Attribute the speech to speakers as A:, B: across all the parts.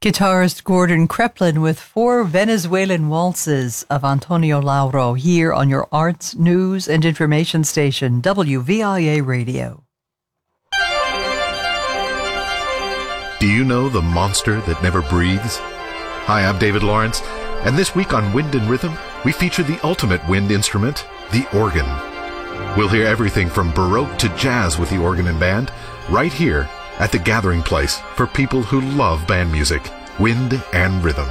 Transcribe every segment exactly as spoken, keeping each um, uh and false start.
A: Guitarist Gordon Kreplin with four Venezuelan waltzes of Antonio Lauro here on your arts, news, and information station, W V I A Radio.
B: Do you know the monster that never breathes? Hi, I'm David Lawrence, and this week on Wind and Rhythm, we feature the ultimate wind instrument, the organ. We'll hear everything from Baroque to jazz with the organ and band, right here at the gathering place for people who love band music, Wind and Rhythm.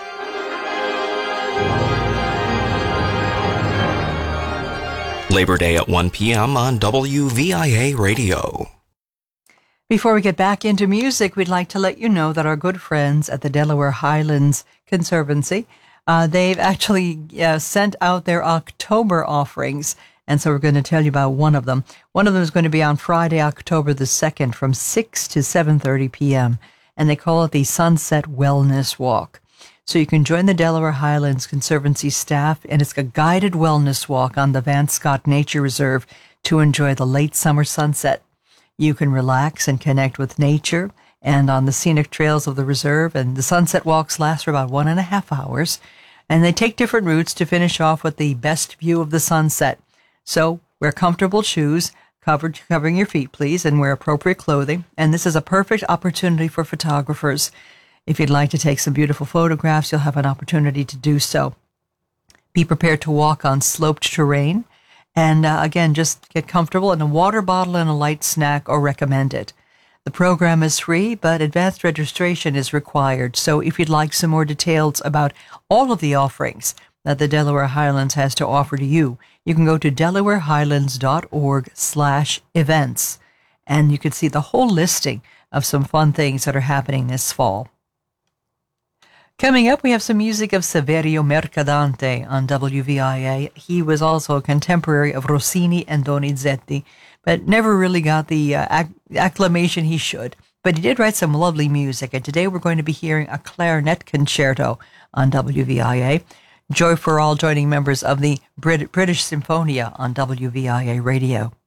C: Labor Day at one p.m. on W V I A Radio.
A: Before we get back into music, we'd like to let you know that our good friends at the Delaware Highlands Conservancy, uh, they've actually uh, sent out their October offerings. And so we're going to tell you about one of them. One of them is going to be on Friday, October the second from six to seven thirty p.m. And they call it the Sunset Wellness Walk. So you can join the Delaware Highlands Conservancy staff, and it's a guided wellness walk on the Van Scott Nature Reserve to enjoy the late summer sunset. You can relax and connect with nature and on the scenic trails of the reserve. And the sunset walks last for about one and a half hours. And they take different routes to finish off with the best view of the sunset. So wear comfortable shoes, covered, covering your feet, please, and wear appropriate clothing. And this is a perfect opportunity for photographers. If you'd like to take some beautiful photographs, you'll have an opportunity to do so. Be prepared to walk on sloped terrain. And uh, again, just get comfortable, and a water bottle and a light snack are recommended. The program is free, but advanced registration is required. So if you'd like some more details about all of the offerings that the Delaware Highlands has to offer to you, you can go to delawarehighlands.org slash events, and you can see the whole listing of some fun things that are happening this fall. Coming up, we have some music of Saverio Mercadante on W V I A. He was also a contemporary of Rossini and Donizetti, but never really got the uh, acc- acclamation he should. But he did write some lovely music, and today we're going to be hearing a clarinet concerto on W V I A. Joy for all joining members of the Brit- British Symphonia on W V I A Radio.